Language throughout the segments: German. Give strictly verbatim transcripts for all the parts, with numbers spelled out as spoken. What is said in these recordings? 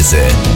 Zeitreise.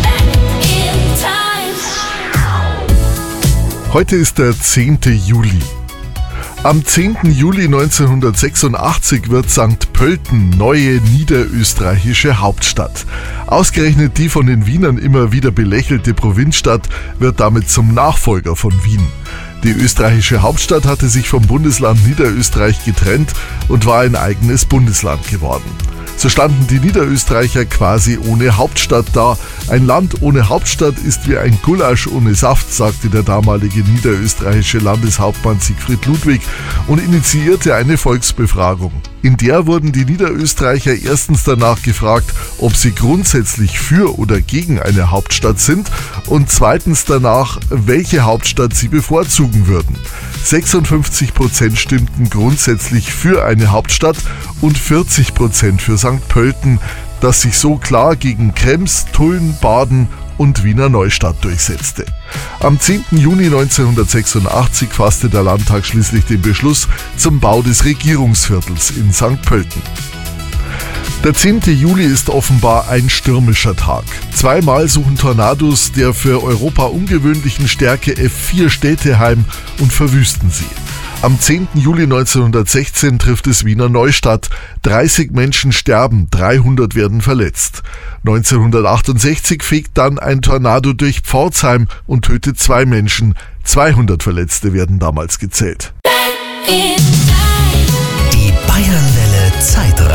Heute ist der zehnte Juli. Am zehnten Juli neunzehnhundertsechsundachtzig wird Sankt Pölten neue niederösterreichische Hauptstadt. Ausgerechnet die von den Wienern immer wieder belächelte Provinzstadt wird damit zum Nachfolger von Wien. Die österreichische Hauptstadt hatte sich vom Bundesland Niederösterreich getrennt und war ein eigenes Bundesland geworden. So standen die Niederösterreicher quasi ohne Hauptstadt da. Ein Land ohne Hauptstadt ist wie ein Gulasch ohne Saft, sagte der damalige niederösterreichische Landeshauptmann Siegfried Ludwig und initiierte eine Volksbefragung. In der wurden die Niederösterreicher erstens danach gefragt, ob sie grundsätzlich für oder gegen eine Hauptstadt sind und zweitens danach, welche Hauptstadt sie bevorzugen würden. sechsundfünfzig Prozent stimmten grundsätzlich für eine Hauptstadt und vierzig Prozent für Sankt Pölten, das sich so klar gegen Krems, Tulln, Baden und Wiener Neustadt durchsetzte. Am zehnten Juni neunzehnhundertsechsundachtzig fasste der Landtag schließlich den Beschluss zum Bau des Regierungsviertels in Sankt Pölten. Der zehnte Juli ist offenbar ein stürmischer Tag. Zweimal suchen Tornados der für Europa ungewöhnlichen Stärke F vier Städte heim und verwüsten sie. Am zehnten Juli neunzehnhundertsechzehn trifft es Wiener Neustadt. dreißig Menschen sterben, dreihundert werden verletzt. neunzehnhundertachtundsechzig fegt dann ein Tornado durch Pforzheim und tötet zwei Menschen. zweihundert Verletzte werden damals gezählt. Die Bayernwelle Zeitreise.